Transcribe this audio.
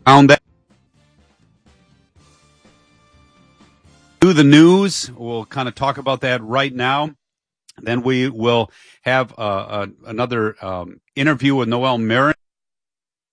around that. Do the news. We'll kind of talk about that right now. Then we will have another interview with Noel Marin.